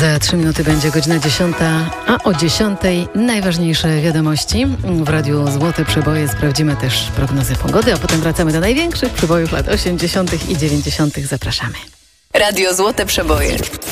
Za 3 minuty będzie godzina 10, a o 10 najważniejsze wiadomości. W Radiu Złote Przeboje sprawdzimy też prognozy pogody, a potem wracamy do największych przebojów lat 80. i 90. Zapraszamy. Radio Złote Przeboje.